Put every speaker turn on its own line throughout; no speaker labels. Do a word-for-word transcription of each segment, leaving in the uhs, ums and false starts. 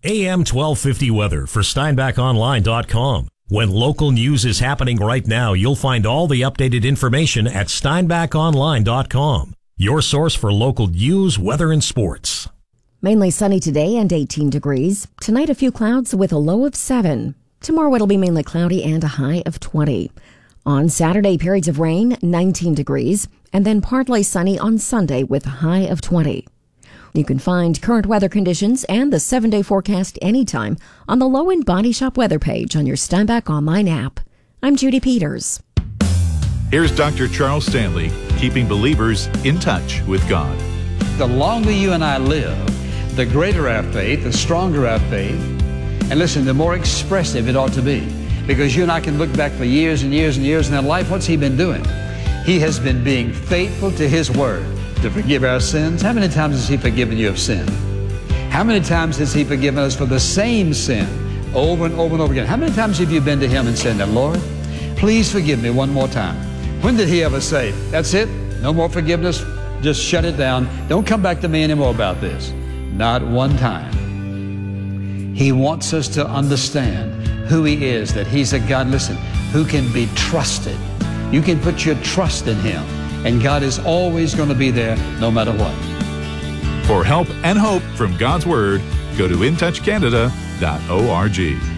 A M twelve fifty weather for Steinbach Online dot com. When local news is happening right now, you'll find all the updated information at Steinbach Online dot com. Your source for local news, weather, and sports.
Mainly sunny today and eighteen degrees. Tonight, a few clouds with a low of seven. Tomorrow, it'll be mainly cloudy and a high of twenty. On Saturday, periods of rain, nineteen degrees, and then partly sunny on Sunday with a high of twenty. You can find current weather conditions and the seven-day forecast anytime on the Low End Body Shop weather page on your Steinbach Online app. I'm Judy Peters.
Here's Doctor Charles Stanley, keeping believers in touch with God.
The longer you and I live, the greater our faith, the stronger our faith, and listen, the more expressive it ought to be. Because you and I can look back for years and years and years in our life. What's He been doing? He has been being faithful to His Word to forgive our sins. How many times has He forgiven you of sin? How many times has He forgiven us for the same sin over and over and over again? How many times have you been to Him and said, now, Lord, please forgive me one more time? When did He ever say, that's it, no more forgiveness, just shut it down, don't come back to me anymore about this? Not one time. He wants us to understand who He is, that He's a God, listen, who can be trusted. You can put your trust in Him, and God is always going to be there no matter what.
For help and hope from God's Word, go to in touch canada dot org.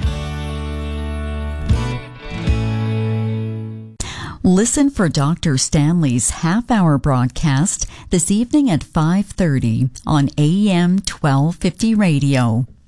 Listen for Doctor Stanley's half-hour broadcast this evening at five thirty on A M twelve fifty radio.